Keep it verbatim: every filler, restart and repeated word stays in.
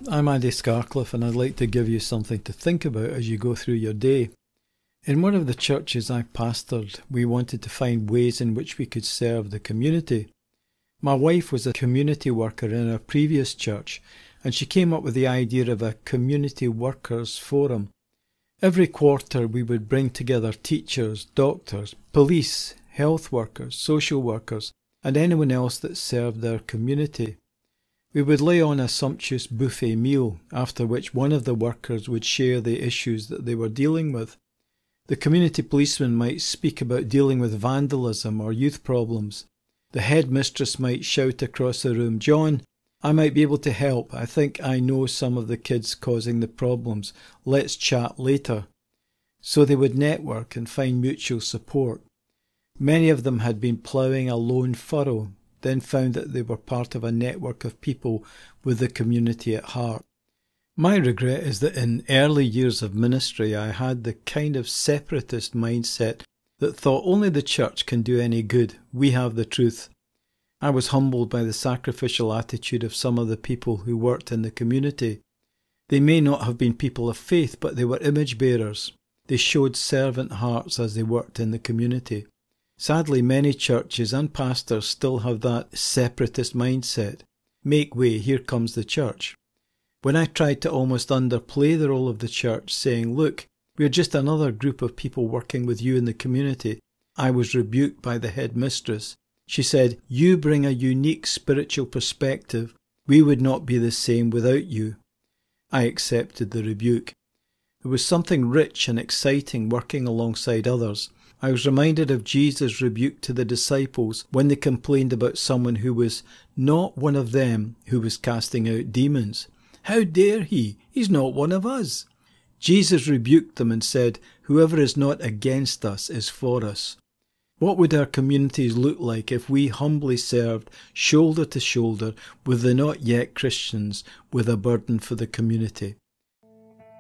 I'm Andy Scarcliffe, and I'd like to give you something to think about as you go through your day. In one of the churches I pastored, we wanted to find ways in which we could serve the community. My wife was a community worker in our previous church, and she came up with the idea of a community workers forum. Every quarter we would bring together teachers, doctors, police, health workers, social workers, and anyone else that served their community. We would lay on a sumptuous buffet meal, after which one of the workers would share the issues that they were dealing with. The community policeman might speak about dealing with vandalism or youth problems. The headmistress might shout across the room, "John, I might be able to help. I think I know some of the kids causing the problems. Let's chat later." So they would network and find mutual support. Many of them had been ploughing a lone furrow, then found that they were part of a network of people with the community at heart. My regret is that in early years of ministry I had the kind of separatist mindset that thought only the church can do any good, we have the truth. I was humbled by the sacrificial attitude of some of the people who worked in the community. They may not have been people of faith, but they were image bearers. They showed servant hearts as they worked in the community. Sadly, many churches and pastors still have that separatist mindset. Make way, here comes the church. When I tried to almost underplay the role of the church, saying, "Look, we're just another group of people working with you in the community," I was rebuked by the headmistress. She said, "You bring a unique spiritual perspective. We would not be the same without you." I accepted the rebuke. There was something rich and exciting working alongside others. I was reminded of Jesus' rebuke to the disciples when they complained about someone who was not one of them who was casting out demons. "How dare he? He's not one of us." Jesus rebuked them and said, "Whoever is not against us is for us." What would our communities look like if we humbly served shoulder to shoulder with the not yet Christians with a burden for the community?